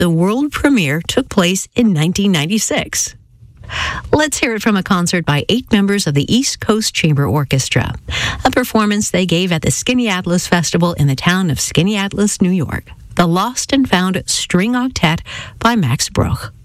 The world premiere took place in 1996. Let's hear it from a concert by 8 members of the East Coast Chamber Orchestra, a performance they gave at the Skaneateles Festival in the town of Skaneateles, New York. The Lost and Found String Octet by Max Bruch.